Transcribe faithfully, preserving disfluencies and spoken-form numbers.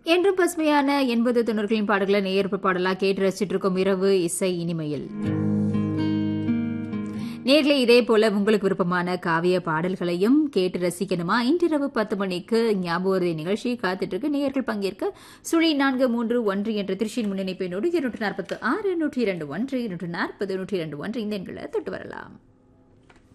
என்றும் பசுமையான எண்பது தொண்ணூறுகளின் பாடல்களை நேயர்ப்பு பாடலா கேட்டு ரசிச்சிட்டு இருக்கும் இரவு இசை இனிமையில் நேர்களை இதே போல உங்களுக்கு விருப்பமான காவிய பாடல்களையும் கேட்டு ரசிக்கணுமா? இன்றிரவு பத்து மணிக்கு ஞாபக நிகழ்ச்சி காத்துட்டு இருக்கு. நேயர்கள் பங்கேற்க சுழி நான்கு மூன்று ஒன்று என்ற திருச்சியின் முன்னிணைப்பினோடு இருநூற்று நாற்பத்தி ஆறு நூற்றி இரண்டு ஒன்று இருநூற்று நாற்பது நூற்றி இரண்டு ஒன்று இந்த எண்களை தொட்டு வரலாம்.